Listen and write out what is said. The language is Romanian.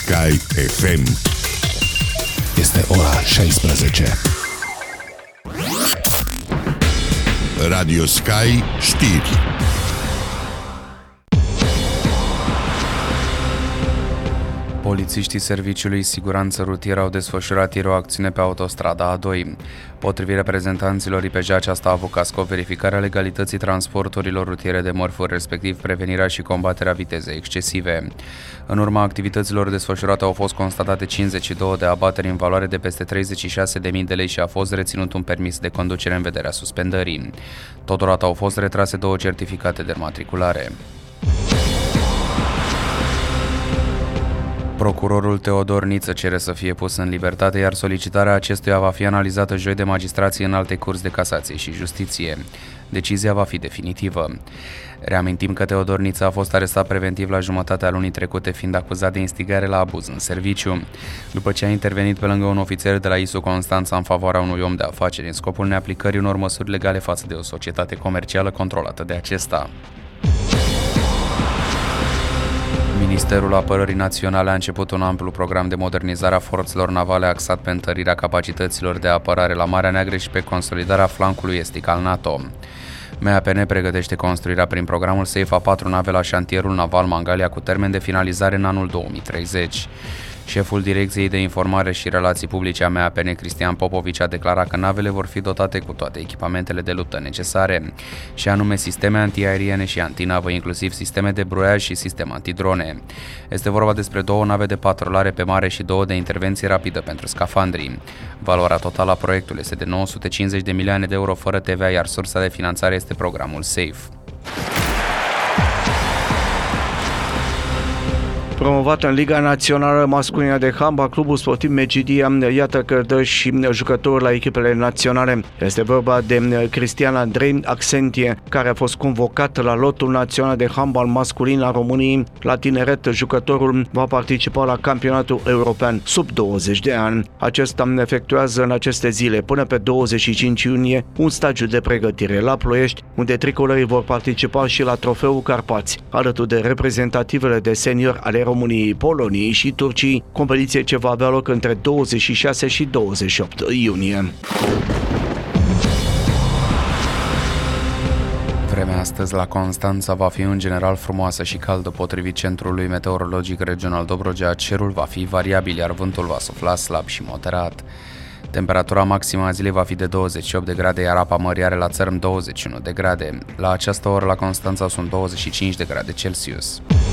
Sky FM. Este ora 16. Radio Sky știri. Polițiștii Serviciului Siguranță Rutieră au desfășurat ieri o acțiune pe autostrada A2. Potrivit reprezentanților IPJ, aceasta a avut ca scop verificarea legalității transporturilor rutiere de mărfuri, respectiv prevenirea și combaterea vitezei excesive. În urma activităților desfășurate au fost constatate 52 de abateri în valoare de peste 36.000 de lei și a fost reținut un permis de conducere în vederea suspendării. Totodată au fost retrase 2 certificate de înmatriculare. Procurorul Teodor Niță cere să fie pus în libertate, iar solicitarea acestuia va fi analizată joi de magistrații în alte curți de casație și justiție. Decizia va fi definitivă. Reamintim că Teodor Niță a fost arestat preventiv la jumătatea lunii trecute, fiind acuzat de instigare la abuz în serviciu, după ce a intervenit pe lângă un ofițer de la ISU Constanța în favoarea unui om de afaceri, în scopul neaplicării unor măsuri legale față de o societate comercială controlată de acesta. Ministerul Apărării Naționale a început un amplu program de modernizare a forțelor navale axat pe întărirea capacităților de apărare la Marea Neagră și pe consolidarea flancului estic al NATO. MAPN pregătește construirea prin programul SAFE a 4 nave la șantierul naval Mangalia cu termen de finalizare în anul 2030. Șeful Direcției de Informare și Relații Publice a MAPN, Cristian Popovici, a declarat că navele vor fi dotate cu toate echipamentele de luptă necesare, și anume sisteme antiaeriene și antinavă, inclusiv sisteme de bruiaj și sistem antidrone. Este vorba despre 2 nave de patrulare pe mare și 2 de intervenție rapidă pentru scafandri. Valoarea totală a proiectului este de 950 de milioane de euro fără TVA, iar sursa de finanțare este programul SAFE. Promovat în Liga Națională Masculină de Handbal, Clubul Sportiv Megidia iată că dă și jucători la echipele naționale. Este vorba de Cristian Andrei Accentie, care a fost convocat la lotul național de handbal masculin al României. La tineret, jucătorul va participa la campionatul european sub 20 de ani. Acesta efectuează în aceste zile, până pe 25 iunie, un stagiu de pregătire la Ploiești, unde tricolorii vor participa și la Trofeul Carpați, alături de reprezentativele de senior ale României, Poloniei și Turciei, competiție ce va avea loc între 26 și 28 iunie. Vremea astăzi la Constanța va fi în general frumoasă și caldă. Potrivit Centrului Meteorologic Regional Dobrogea, cerul va fi variabil, iar vântul va sufla slab și moderat. Temperatura maximă a zilei va fi de 28 de grade, iar apa mării are la țărm 21 de grade. La această oră la Constanța sunt 25 de grade Celsius.